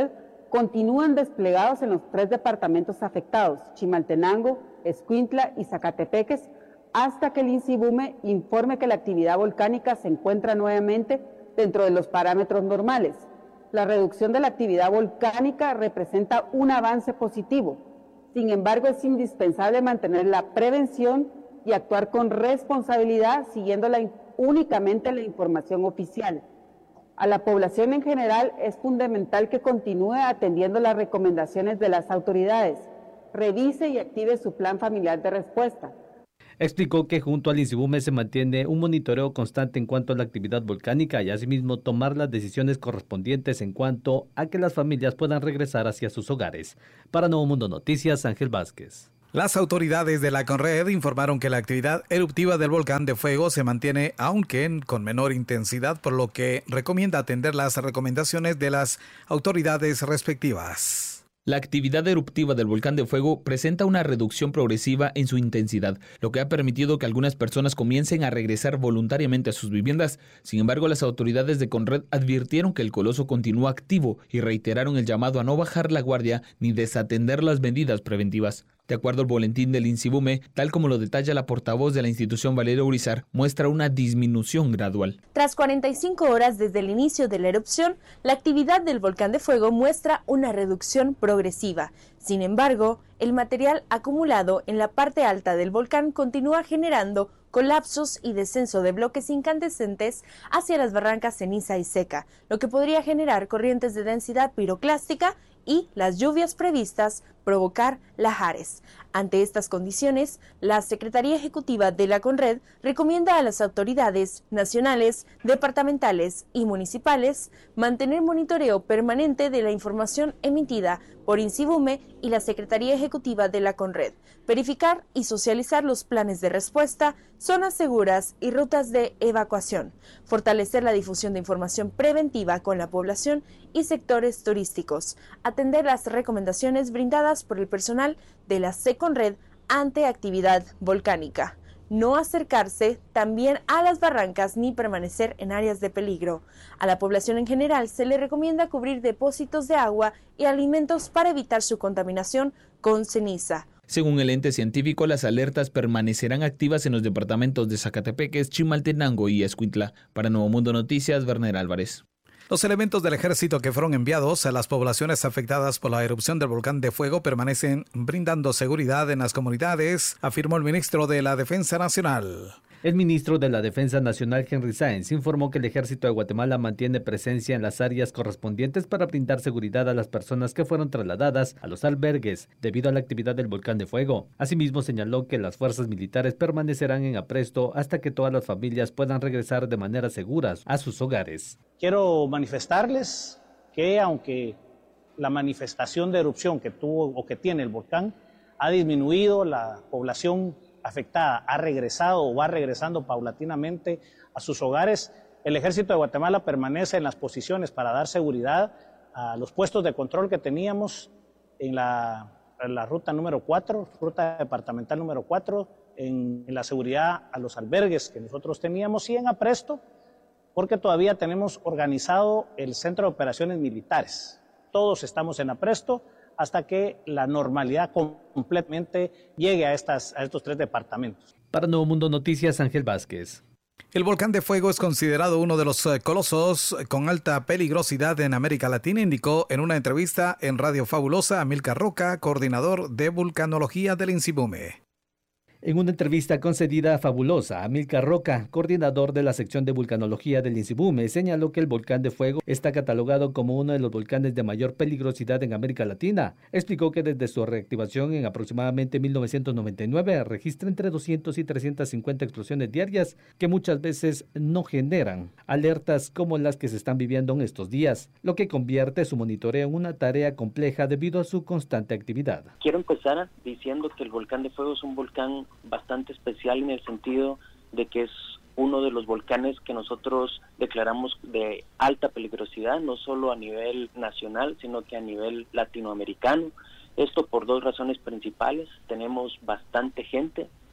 continúan desplegados en los tres departamentos afectados, Chimaltenango, Escuintla y Zacatepeques, hasta que el INSIBUME informe que la actividad volcánica se encuentra nuevamente dentro de los parámetros normales. La reducción de la actividad volcánica representa un avance positivo. Sin embargo, es indispensable mantener la prevención y actuar con responsabilidad siguiendo la, únicamente la información oficial. A la población en general es fundamental que continúe atendiendo las recomendaciones de las autoridades, revise y active su plan familiar de respuesta. Explicó que junto al INSIBUME se mantiene un monitoreo constante en cuanto a la actividad volcánica y asimismo tomar las decisiones correspondientes en cuanto a que las familias puedan regresar hacia sus hogares. Para Nuevo Mundo Noticias, Ángel Vázquez. Las autoridades de la CONRED informaron que la actividad eruptiva del volcán de fuego se mantiene, aunque con menor intensidad, por lo que recomienda atender las recomendaciones de las autoridades respectivas. La actividad eruptiva del volcán de fuego presenta una reducción progresiva en su intensidad, lo que ha permitido que algunas personas comiencen a regresar voluntariamente a sus viviendas. Sin embargo, las autoridades de CONRED advirtieron que el coloso continúa activo y reiteraron el llamado a no bajar la guardia ni desatender las medidas preventivas. De acuerdo al boletín del INSIBUME, tal como lo detalla la portavoz de la institución Valeria Urizar, muestra una disminución gradual. Tras cuarenta y cinco horas desde el inicio de la erupción, la actividad del volcán de fuego muestra una reducción progresiva. Sin embargo, el material acumulado en la parte alta del volcán continúa generando colapsos y descenso de bloques incandescentes hacia las barrancas ceniza y seca, lo que podría generar corrientes de densidad piroclástica y las lluvias previstas provocar lahares. Ante estas condiciones, la Secretaría Ejecutiva de la CONRED recomienda a las autoridades nacionales, departamentales y municipales mantener monitoreo permanente de la información emitida por INSIBUME y la Secretaría Ejecutiva de la CONRED, verificar y socializar los planes de respuesta, zonas seguras y rutas de evacuación, fortalecer la difusión de información preventiva con la población y sectores turísticos, atender las recomendaciones brindadas por el personal de la SECONRED ante actividad volcánica, no acercarse también a las barrancas ni permanecer en áreas de peligro. A la población en general se le recomienda cubrir depósitos de agua y alimentos para evitar su contaminación con ceniza. Según el ente científico, las alertas permanecerán activas en los departamentos de Zacatepeques, Chimaltenango y Escuintla. Para Nuevo Mundo Noticias, Werner Álvarez. Los elementos del ejército que fueron enviados a las poblaciones afectadas por la erupción del volcán de fuego permanecen brindando seguridad en las comunidades, afirmó el ministro de la Defensa Nacional. El ministro de la Defensa Nacional, Henry Sáenz, informó que el Ejército de Guatemala mantiene presencia en las áreas correspondientes para brindar seguridad a las personas que fueron trasladadas a los albergues debido a la actividad del volcán de fuego. Asimismo, señaló que las fuerzas militares permanecerán en apresto hasta que todas las familias puedan regresar de manera segura a sus hogares. Quiero manifestarles que aunque la manifestación de erupción que tuvo o que tiene el volcán ha disminuido, la población afectada ha regresado o va regresando paulatinamente a sus hogares, el Ejército de Guatemala permanece en las posiciones para dar seguridad a los puestos de control que teníamos en la, en la ruta número cuatro, ruta departamental número cuatro, en, en la seguridad a los albergues que nosotros teníamos y en apresto, porque todavía tenemos organizado el Centro de Operaciones Militares. Todos estamos en apresto hasta que la normalidad completamente llegue a, estas, a estos tres departamentos. Para Nuevo Mundo Noticias, Ángel Vázquez. El volcán de fuego es considerado uno de los colosos con alta peligrosidad en América Latina, indicó en una entrevista en Radio Fabulosa Amílcar Roca, coordinador de vulcanología del INSIBUME. En una entrevista concedida a Fabulosa, Amílcar Roca, coordinador de la sección de vulcanología del INSIBUME, señaló que el volcán de fuego está catalogado como uno de los volcanes de mayor peligrosidad en América Latina. Explicó que desde su reactivación en aproximadamente mil novecientos noventa y nueve registra entre doscientas y trescientas cincuenta explosiones diarias que muchas veces no generan alertas como las que se están viviendo en estos días, lo que convierte su monitoreo en una tarea compleja debido a su constante actividad. Quiero empezar diciendo que el volcán de fuego es un volcán bastante especial en el sentido de que es uno de los volcanes que nosotros declaramos de alta peligrosidad, no solo a nivel nacional, sino que a nivel latinoamericano. Esto por dos razones principales. Tenemos bastante gente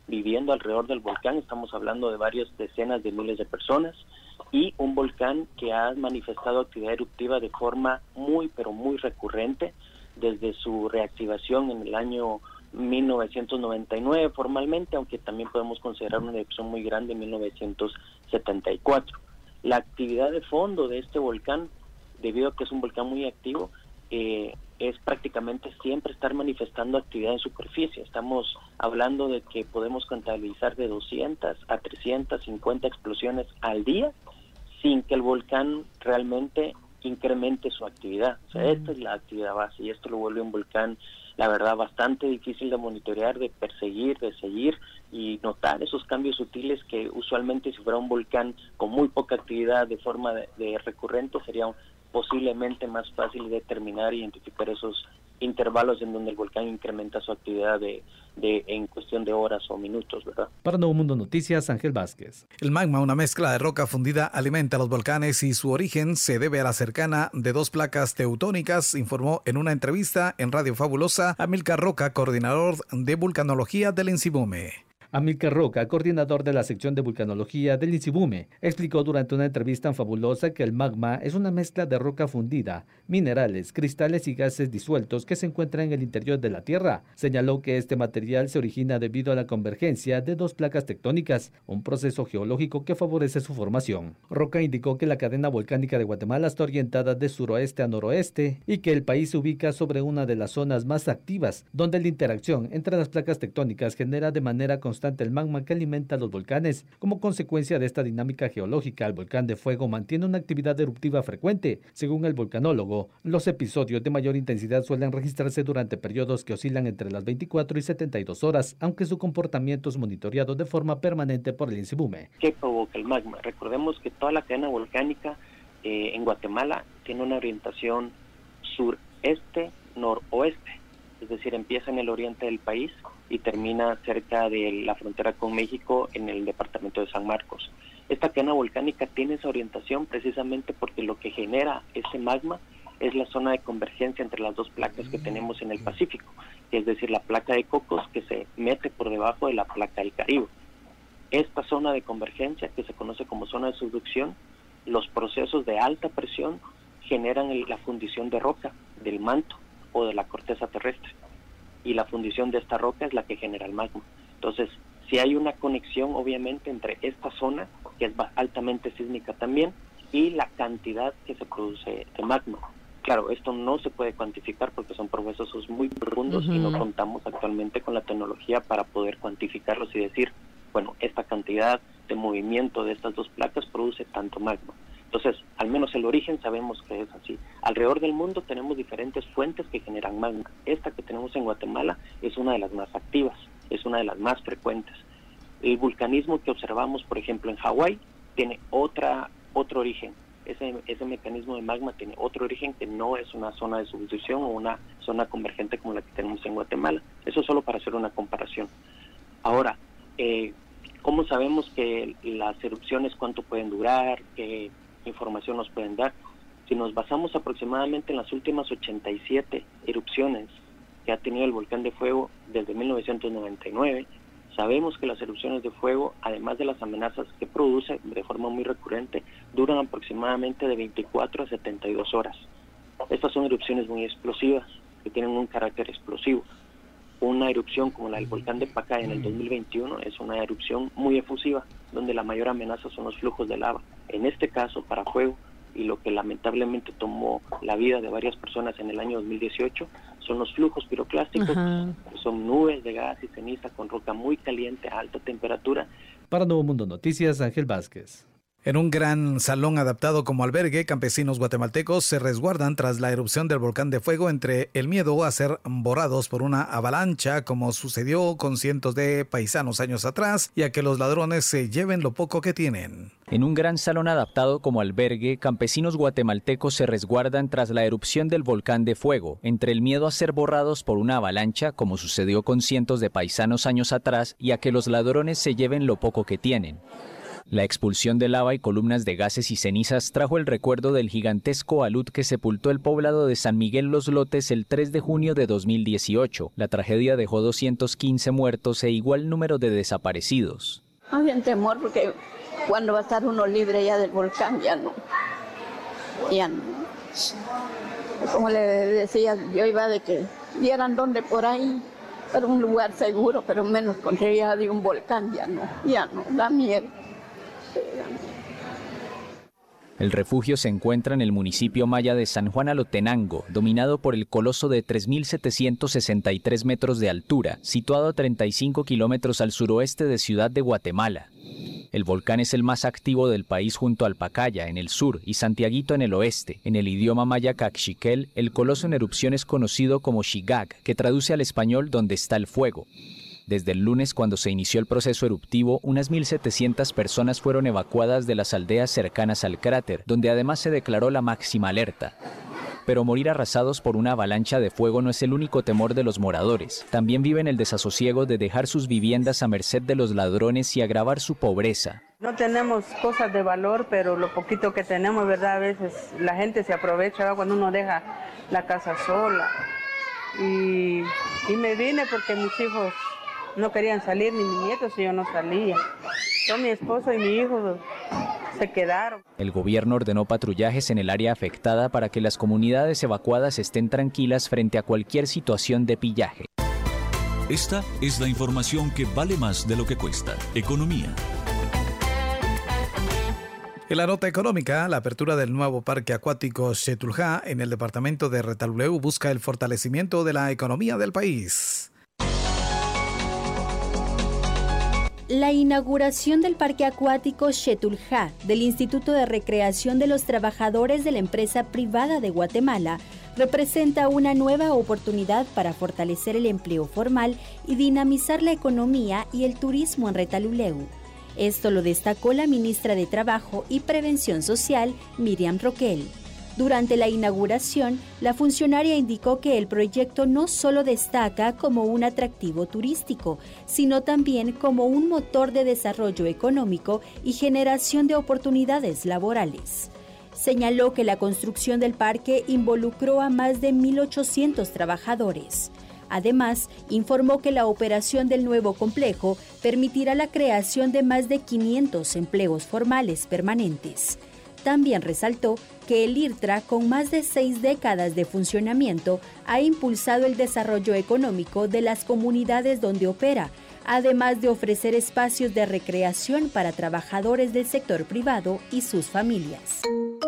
viviendo alrededor del volcán, estamos hablando de varias decenas de miles de personas, y un volcán que ha manifestado actividad eruptiva de forma muy, pero muy recurrente, desde su reactivación en el año mil novecientos noventa y nueve formalmente, aunque también podemos considerar una erupción muy grande en mil novecientos setenta y cuatro. La actividad de fondo de este volcán, debido a que es un volcán muy activo, eh, es prácticamente siempre estar manifestando actividad en superficie. Estamos hablando de que podemos contabilizar de doscientas a trescientas cincuenta explosiones al día sin que el volcán realmente incremente su actividad. O sea, mm. esta es la actividad base, y esto lo vuelve un volcán, la verdad, bastante difícil de monitorear, de perseguir, de seguir y notar esos cambios sutiles que usualmente, si fuera un volcán con muy poca actividad de forma de, de recurrente, sería posiblemente más fácil determinar e identificar esos intervalos en donde el volcán incrementa su actividad de, de en cuestión de horas o minutos, ¿verdad? Para Nuevo Mundo Noticias, Ángel Vázquez. El magma, una mezcla de roca fundida, alimenta los volcanes y su origen se debe a la cercana de dos placas teutónicas, informó en una entrevista en Radio Fabulosa Amílcar Roca, coordinador de vulcanología del INSIBUME. Amílcar Roca, coordinador de la sección de vulcanología del INSIBUME, explicó durante una entrevista en Fabulosa que el magma es una mezcla de roca fundida, minerales, cristales y gases disueltos que se encuentran en el interior de la Tierra. Señaló que este material se origina debido a la convergencia de dos placas tectónicas, un proceso geológico que favorece su formación. Roca indicó que la cadena volcánica de Guatemala está orientada de suroeste a noroeste y que el país se ubica sobre una de las zonas más activas, donde la interacción entre las placas tectónicas genera de manera constante el magma que alimenta los volcanes. Como consecuencia de esta dinámica geológica, el volcán de fuego mantiene una actividad eruptiva frecuente. Según el volcanólogo, los episodios de mayor intensidad suelen registrarse durante periodos que oscilan entre las veinticuatro y setenta y dos horas, aunque su comportamiento es monitoreado de forma permanente por el INSIBUME. ¿Qué provoca el magma? Recordemos que toda la cadena volcánica eh, en Guatemala tiene una orientación sureste-noroeste, es decir, empieza en el oriente del país y termina cerca de la frontera con México en el departamento de San Marcos. Esta cadena volcánica tiene esa orientación precisamente porque lo que genera ese magma es la zona de convergencia entre las dos placas que tenemos en el Pacífico, es decir, la placa de Cocos que se mete por debajo de la placa del Caribe. Esta zona de convergencia, que se conoce como zona de subducción, los procesos de alta presión generan el, la fundición de roca del manto o de la corteza terrestre, y la fundición de esta roca es la que genera el magma. Entonces, si hay una conexión obviamente entre esta zona, que es altamente sísmica también, y la cantidad que se produce de magma. Claro, esto no se puede cuantificar porque son procesos muy profundos uh-huh. y no contamos actualmente con la tecnología para poder cuantificarlos y decir, bueno, esta cantidad de movimiento de estas dos placas produce tanto magma. Entonces, al menos el origen sabemos que es así. Alrededor del mundo tenemos diferentes fuentes que generan magma. Esta que tenemos en Guatemala es una de las más activas, es una de las más frecuentes. El vulcanismo que observamos, por ejemplo, en Hawái, tiene otra otro origen. Ese, ese mecanismo de magma tiene otro origen que no es una zona de subducción o una zona convergente como la que tenemos en Guatemala. Eso solo para hacer una comparación. Ahora, eh, ¿cómo sabemos que las erupciones cuánto pueden durar? ¿Qué información nos pueden dar? Si nos basamos aproximadamente en las últimas ochenta y siete erupciones que ha tenido el volcán de fuego desde mil novecientos noventa y nueve, sabemos que las erupciones de fuego, además de las amenazas que produce de forma muy recurrente, duran aproximadamente de veinticuatro a setenta y dos horas. Estas son erupciones muy explosivas, que tienen un carácter explosivo. Una erupción como la del volcán de Pacaya en el dos mil veintiuno es una erupción muy efusiva, donde la mayor amenaza son los flujos de lava. En este caso, para fuego, y lo que lamentablemente tomó la vida de varias personas en el año dos mil dieciocho, son los flujos piroclásticos, Ajá. que son nubes de gas y ceniza con roca muy caliente a alta temperatura. Para Nuevo Mundo Noticias, Ángel Vázquez. En un gran salón adaptado como albergue, campesinos guatemaltecos se resguardan tras la erupción del volcán de fuego entre el miedo a ser borrados por una avalancha, como sucedió con cientos de paisanos años atrás, y a que los ladrones se lleven lo poco que tienen. En un gran salón adaptado como albergue, campesinos guatemaltecos se resguardan tras la erupción del volcán de fuego, entre el miedo a ser borrados por una avalancha, como sucedió con cientos de paisanos años atrás, y a que los ladrones se lleven lo poco que tienen. La expulsión de lava y columnas de gases y cenizas trajo el recuerdo del gigantesco alud que sepultó el poblado de San Miguel Los Lotes el tres de junio de dos mil dieciocho. La tragedia dejó doscientos quince muertos e igual número de desaparecidos. Hay un temor porque cuando va a estar uno libre ya del volcán, ya no. Ya no. Como le decía, yo iba de que vieran dónde por ahí, para un lugar seguro, pero menos con ya de un volcán, ya no, ya no, da miedo. El refugio se encuentra en el municipio maya de San Juan Alotenango, dominado por el coloso de tres mil setecientos sesenta y tres metros de altura, situado a treinta y cinco kilómetros al suroeste de Ciudad de Guatemala. El volcán es el más activo del país junto al Pacaya en el sur y Santiaguito en el oeste. En el idioma maya caxiquel, el coloso en erupción es conocido como Xigag, que traduce al español donde está el fuego. Desde el lunes, cuando se inició el proceso eruptivo, unas mil setecientas personas fueron evacuadas de las aldeas cercanas al cráter, donde además se declaró la máxima alerta. Pero morir arrasados por una avalancha de fuego no es el único temor de los moradores. También viven el desasosiego de dejar sus viviendas a merced de los ladrones y agravar su pobreza. No tenemos cosas de valor, pero lo poquito que tenemos, ¿verdad? A veces la gente se aprovecha, ¿verdad? Cuando uno deja la casa sola. Y, y me vine porque mis hijos no querían salir, ni mis nietos, y yo no salía. Yo, mi esposo y mi hijo se quedaron. El gobierno ordenó patrullajes en el área afectada para que las comunidades evacuadas estén tranquilas frente a cualquier situación de pillaje. Esta es la información que vale más de lo que cuesta. Economía. En la nota económica, la apertura del nuevo parque acuático Xetulhá en el departamento de Retaluleu busca el fortalecimiento de la economía del país. La inauguración del Parque Acuático Xetulhá del Instituto de Recreación de los Trabajadores de la Empresa Privada de Guatemala representa una nueva oportunidad para fortalecer el empleo formal y dinamizar la economía y el turismo en Retaluleu. Esto lo destacó la ministra de Trabajo y Prevención Social, Miriam Roquel. Durante la inauguración, la funcionaria indicó que el proyecto no solo destaca como un atractivo turístico, sino también como un motor de desarrollo económico y generación de oportunidades laborales. Señaló que la construcción del parque involucró a más de mil ochocientos trabajadores. Además, informó que la operación del nuevo complejo permitirá la creación de más de quinientos empleos formales permanentes. También resaltó que el IRTRA, con más de seis décadas de funcionamiento, ha impulsado el desarrollo económico de las comunidades donde opera, además de ofrecer espacios de recreación para trabajadores del sector privado y sus familias.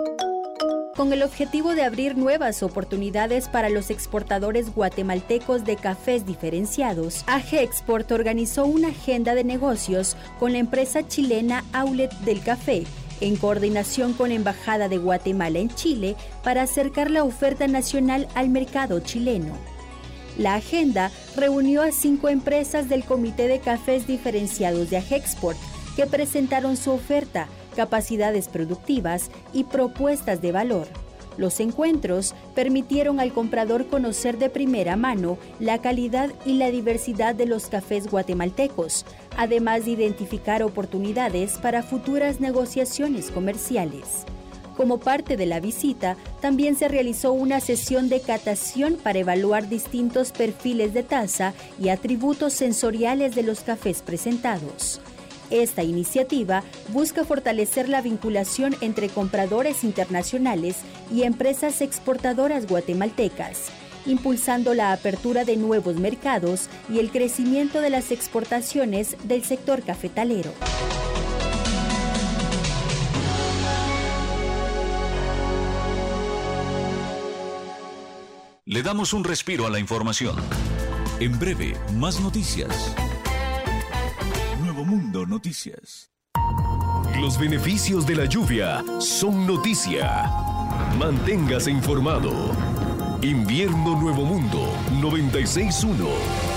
Con el objetivo de abrir nuevas oportunidades para los exportadores guatemaltecos de cafés diferenciados, Agexport organizó una agenda de negocios con la empresa chilena Outlet del Café, en coordinación con Embajada de Guatemala en Chile, para acercar la oferta nacional al mercado chileno. La agenda reunió a cinco empresas del Comité de Cafés Diferenciados de Agexport, que presentaron su oferta, capacidades productivas y propuestas de valor. Los encuentros permitieron al comprador conocer de primera mano la calidad y la diversidad de los cafés guatemaltecos, además de identificar oportunidades para futuras negociaciones comerciales. Como parte de la visita, también se realizó una sesión de catación para evaluar distintos perfiles de taza y atributos sensoriales de los cafés presentados. Esta iniciativa busca fortalecer la vinculación entre compradores internacionales y empresas exportadoras guatemaltecas, impulsando la apertura de nuevos mercados y el crecimiento de las exportaciones del sector cafetalero. Le damos un respiro a la información. En breve, más noticias. Nuevo Mundo Noticias. Los beneficios de la lluvia son noticia. Manténgase informado. Invierno Nuevo Mundo noventa y seis punto uno.